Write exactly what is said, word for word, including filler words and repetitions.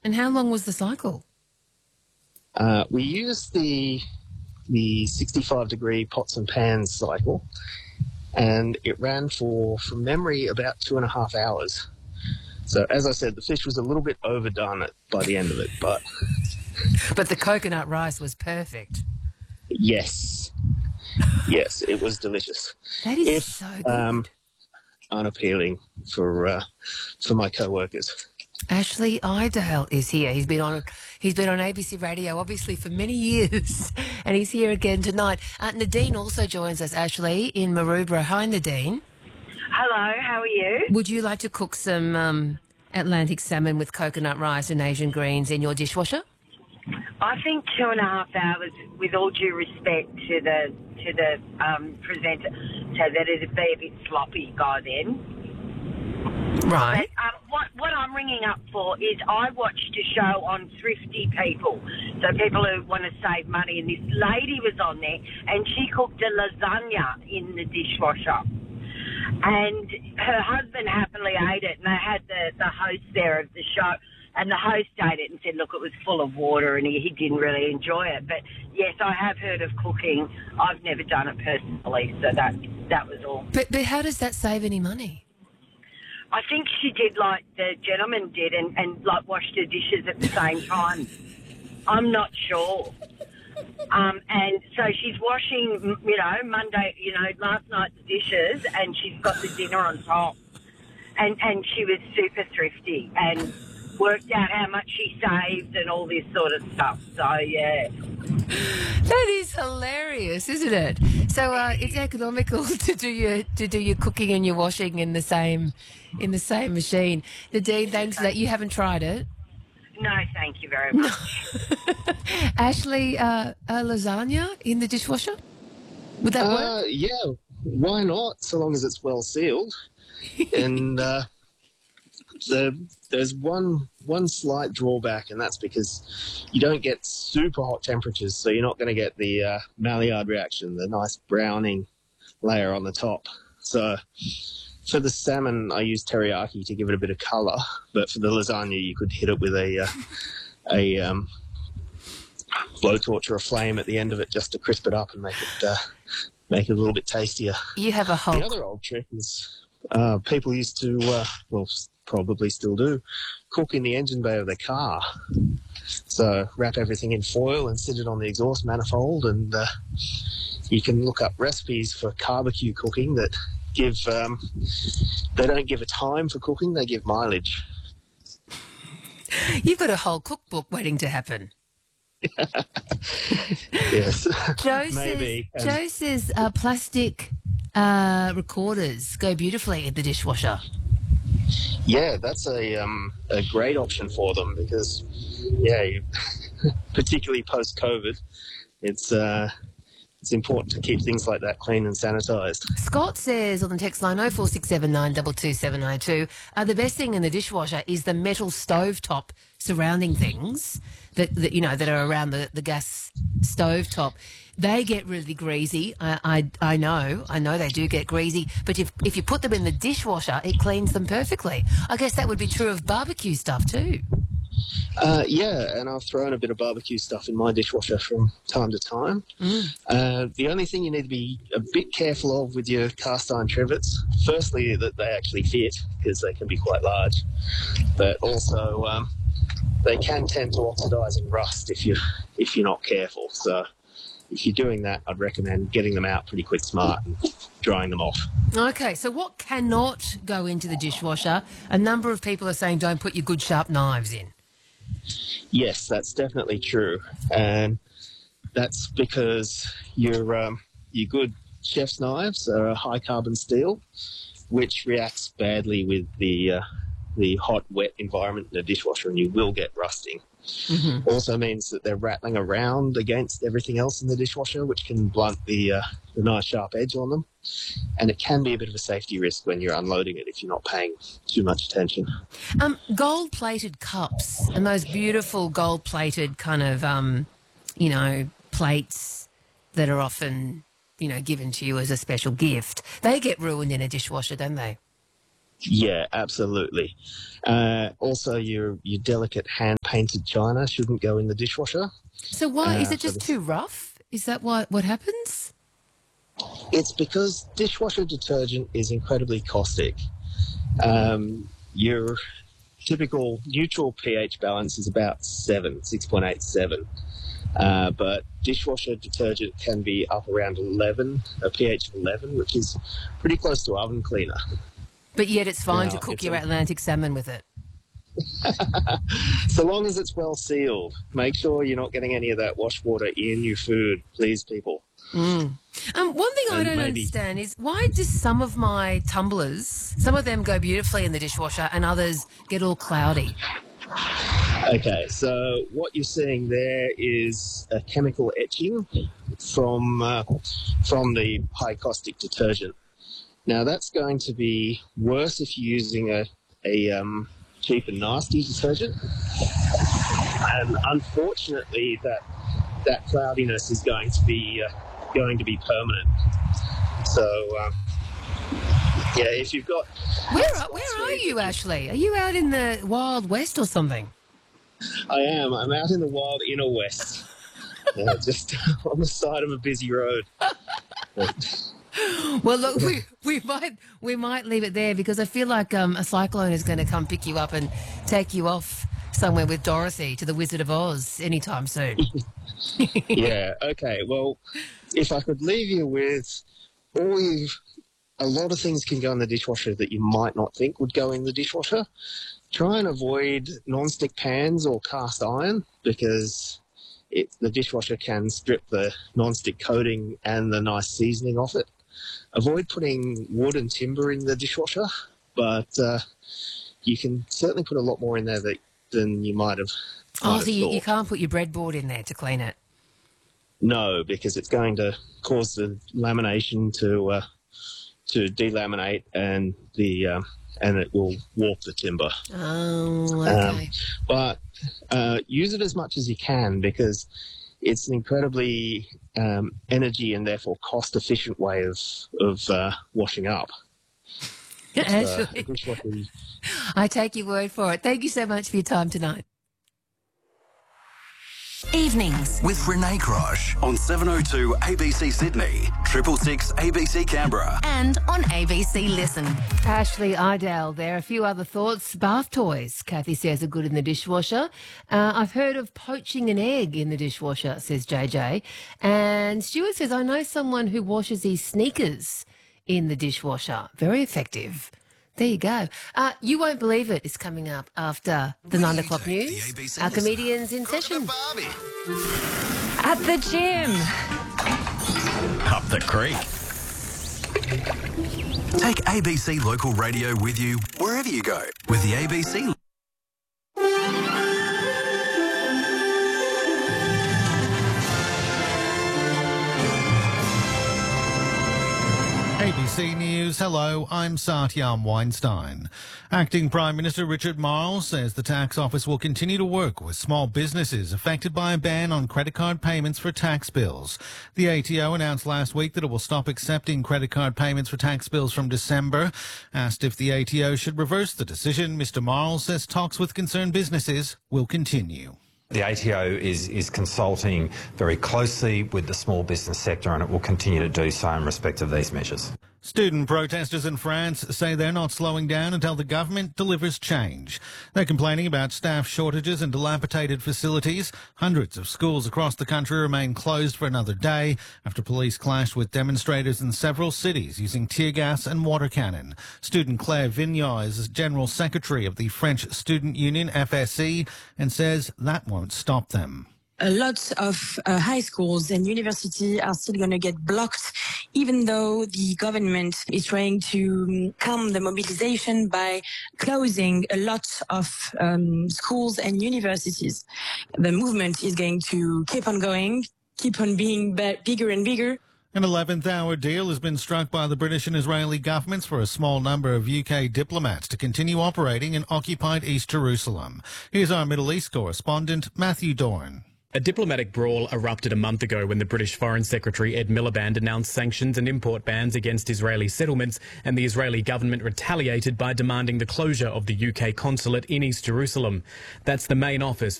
And how long was the cycle? Uh, we used the the sixty-five degree pots and pans cycle, and it ran for, from memory, about two and a half hours. So, as I said, the fish was a little bit overdone it by the end of it, but... But the coconut rice was perfect. Yes. Yes, it was delicious. That is if, so good. Um, unappealing for uh, for my co-workers. Ashley Idale is here. He's been on he's been on A B C Radio, obviously, for many years, and he's here again tonight. Uh, Nadine also joins us, Ashley, in Maroubra. Hi, Nadine. Hello, how are you? Would you like to cook some um, Atlantic salmon with coconut rice and Asian greens in your dishwasher? I think two and a half hours, with all due respect to the to the um, presenter, so that it'd be a bit sloppy by then. Right. But um, what, what I'm ringing up for is I watched a show on thrifty people, so people who want to save money, and this lady was on there, and she cooked a lasagna in the dishwasher. And her husband happily ate it, and they had the, the host there of the show, and the host ate it and said, look, it was full of water, and he, he didn't really enjoy it. But, yes, I have heard of cooking. I've never done it personally, so that that was all. But, but how does that save any money? I think she did like the gentleman did and, and like washed her dishes at the same time. I'm not sure. Um, and so she's washing, you know, Monday, you know, last night's dishes, and she's got the dinner on top. And, and she was super thrifty and worked out how much she saved and all this sort of stuff. So, yeah. That is hilarious, isn't it? So uh, it's economical to do your to do your cooking and your washing in the same in the same machine. Nadine, thanks for that. You haven't tried it? No, thank you very much. Ashley, uh, a lasagna in the dishwasher? Would that Uh, work? yeah, why not? So long as it's well sealed. And uh, the, there's one one slight drawback, and that's because you don't get super hot temperatures, so you're not going to get the uh, Maillard reaction, the nice browning layer on the top. So for the salmon, I use teriyaki to give it a bit of colour, but for the lasagna, you could hit it with a uh, a um, blowtorch or a flame at the end of it just to crisp it up and make it uh, make it a little bit tastier. You have a whole... The other old trick is uh, people used to, uh, well, probably still do, cook in the engine bay of their car. So wrap everything in foil and sit it on the exhaust manifold, and uh, you can look up recipes for barbecue cooking that give, um, they don't give a time for cooking, they give mileage. You've got a whole cookbook waiting to happen. Yes, Joe maybe. says, Joe says uh, plastic uh, recorders go beautifully in the dishwasher. Yeah, that's a um, a great option for them because, yeah, you, particularly post-COVID, it's uh, it's important to keep things like that clean and sanitised. Scott says on the text line oh four six seven nine two two seven oh two, uh, the best thing in the dishwasher is the metal stovetop surrounding things that, that you know that are around the, the gas stovetop. They get really greasy. I, I I know, I know they do get greasy. But if if you put them in the dishwasher, it cleans them perfectly. I guess that would be true of barbecue stuff too. Uh, yeah, and I've thrown a bit of barbecue stuff in my dishwasher from time to time. Mm. Uh, the only thing you need to be a bit careful of with your cast iron trivets, firstly, that they actually fit because they can be quite large, but also um, they can tend to oxidise and rust if you if you're not careful. So if you're doing that, I'd recommend getting them out pretty quick smart and drying them off. Okay, so what cannot go into the dishwasher? A number of people are saying don't put your good sharp knives in. Yes, that's definitely true, and that's because your um, your good chef's knives are high carbon steel, which reacts badly with the uh, the hot, wet environment in the dishwasher, and you will get rusting. Mm-hmm. Also means that they're rattling around against everything else in the dishwasher, which can blunt the, uh, the nice sharp edge on them. And it can be a bit of a safety risk when you're unloading it if you're not paying too much attention. Um, gold-plated cups and those beautiful gold-plated kind of, um, you know, plates that are often, you know, given to you as a special gift, they get ruined in a dishwasher, don't they? Yeah, absolutely. Uh, also, your your delicate hand painted china shouldn't go in the dishwasher. So why? Uh, Is it so just the- too rough? Is that why, what happens? It's because dishwasher detergent is incredibly caustic. Um, your typical neutral pH balance is about seven, six point eight seven. Uh, but dishwasher detergent can be up around eleven, a pH of eleven, which is pretty close to oven cleaner. But yet it's fine Yeah, to cook it's your a- Atlantic salmon with it. So long as it's well sealed. Make sure you're not getting any of that wash water in your food, please, people. Um, one thing I And don't maybe- understand is why do some of my tumblers, some of them go beautifully in the dishwasher and others get all cloudy? Okay, so what you're seeing there is a chemical etching from uh, from the high caustic detergent. Now that's going to be worse if you're using a, a um, cheap and nasty detergent. And unfortunately, that that cloudiness is going to be uh, going to be permanent. So um, yeah, if you've got Where are, where are you, Ashley? Are you out in the Wild West or something? I am. I'm out in the wild inner west, uh, just on the side of a busy road. Well, look, we, we might we might leave it there because I feel like um, a cyclone is going to come pick you up and take you off somewhere with Dorothy to the Wizard of Oz anytime soon. Yeah. Okay. Well, if I could leave you with all you, a lot of things can go in the dishwasher that you might not think would go in the dishwasher. Try and avoid non-stick pans or cast iron because it, the dishwasher can strip the non-stick coating and the nice seasoning off it. Avoid putting wood and timber in the dishwasher, but uh, you can certainly put a lot more in there that, than you might have. Oh, might so have you, you thought. can't put your breadboard in there to clean it. No, because it's going to cause the lamination to uh, to delaminate and the um, and it will warp the timber. Oh, Um, okay. but uh, use it as much as you can because it's an incredibly um, energy and therefore cost efficient way of of uh, washing up. Uh, Ashley, dishwasher- I take your word for it. Thank you so much for your time tonight. Evenings. With Renee Crosh on seven oh two A B C Sydney, triple six A B C Canberra. And on A B C Listen. Ashley Idell there. A few other thoughts. Bath toys, Kathy says, are good in the dishwasher. Uh, I've heard of poaching an egg in the dishwasher, says J J. And Stuart says, I know someone who washes his sneakers in the dishwasher. Very effective. There you go. Uh, you won't believe it is coming up after the nine do you o'clock take the news. A B C Our listener? comedians in session. Barbie. At the gym. Up the creek. Take A B C Local Radio with you wherever you go with the A B C. A B C News, hello, I'm Satyam Weinstein. Acting Prime Minister Richard Marles says the tax office will continue to work with small businesses affected by a ban on credit card payments for tax bills. The A T O announced last week that it will stop accepting credit card payments for tax bills from December. Asked if the A T O should reverse the decision, Mister Marles says talks with concerned businesses will continue. The A T O is, is consulting very closely with the small business sector and it will continue to do so in respect of these measures. Student protesters in France say they're not slowing down until the government delivers change. They're complaining about staff shortages and dilapidated facilities. Hundreds of schools across the country remain closed for another day after police clashed with demonstrators in several cities using tear gas and water cannon. Student Claire Vignot is General Secretary of the French Student Union, F S E, and says that won't stop them. A lot of uh, high schools and universities are still going to get blocked, even though the government is trying to calm the mobilization by closing a lot of um, schools and universities. The movement is going to keep on going, keep on being b- bigger and bigger. An eleventh hour deal has been struck by the British and Israeli governments for a small number of U K diplomats to continue operating in occupied East Jerusalem. Here's our Middle East correspondent, Matthew Dorn. A diplomatic brawl erupted a month ago when the British Foreign Secretary Ed Miliband announced sanctions and import bans against Israeli settlements, and the Israeli government retaliated by demanding the closure of the U K consulate in East Jerusalem. That's the main office